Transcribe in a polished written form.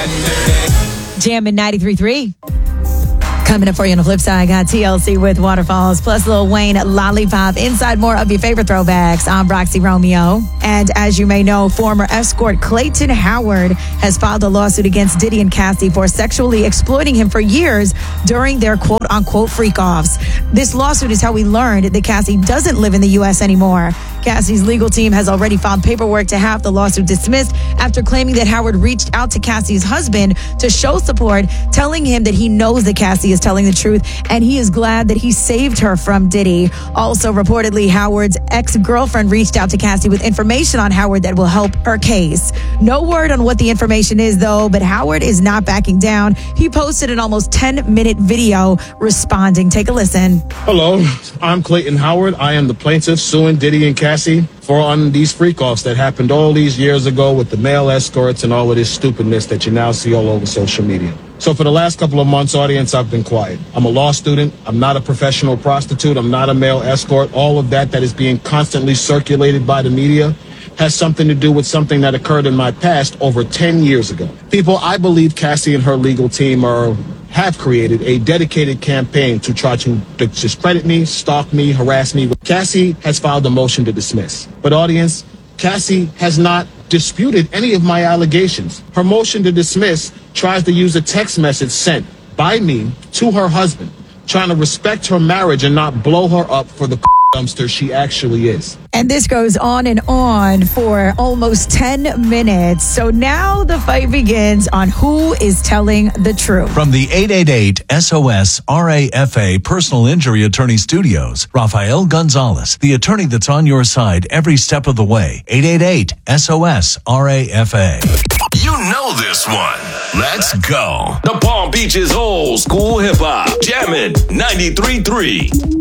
Jamming 93.3. Coming up for you on the flip side, got TLC with Waterfalls, plus Lil Wayne, Lollipop. Inside more of your favorite throwbacks. I'm Roxy Romeo. And as you may know, former escort Clayton Howard has filed a lawsuit against Diddy and Cassie for sexually exploiting him for years during their quote-unquote freak-offs. This lawsuit is how we learned that Cassie doesn't live in the U.S. anymore. Cassie's legal team has already filed paperwork to have the lawsuit dismissed after claiming that Howard reached out to Cassie's husband to show support, telling him that he knows that Cassie is telling the truth and he is glad that he saved her from Diddy. Also, reportedly, Howard's ex-girlfriend reached out to Cassie with information on Howard that will help her case. No word on what the information is, though, but Howard is not backing down. He posted an almost 10-minute video responding. Take a listen. Hello, I'm Clayton Howard. I am the plaintiff suing Diddy and Cassie on these freak-offs that happened all these years ago with the male escorts and all of this stupidness that you now see all over social media. So for the last couple of months, audience, I've been quiet. I'm a law student. I'm not a professional prostitute. I'm not a male escort. All of that is being constantly circulated by the media has something to do with something that occurred in my past over 10 years ago. People, I believe Cassie and her legal team have created a dedicated campaign to try to discredit me, stalk me, harass me. Cassie has filed a motion to dismiss. But audience, Cassie has not disputed any of my allegations. Her motion to dismiss tries to use a text message sent by me to her husband, trying to respect her marriage and not blow her up for the dumpster she actually is. And this goes on and on for almost 10 minutes. So now the fight begins on who is telling the truth. From the 888 SOS RAFA Personal Injury Attorney Studios, Rafael Gonzalez, the attorney that's on your side every step of the way. 888 SOS RAFA. You know this one. Let's go. The Palm Beaches old school hip hop. Jammin' 93.3.